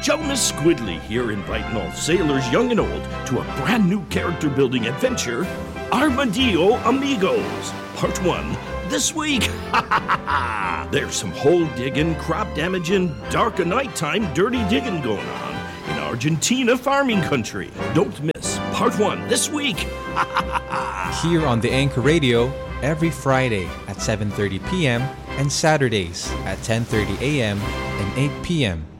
Jonas Squidley here, inviting all sailors young and old to a brand new character building adventure, Armadillo Amigos, Part 1, this week. There's some hole digging, crop damaging, dark of nighttime, dirty digging going on in Argentina farming country. Don't miss Part 1 this week. Here on the Anchor Radio, every Friday at 7:30 p.m. and Saturdays at 10:30 a.m. and 8 p.m.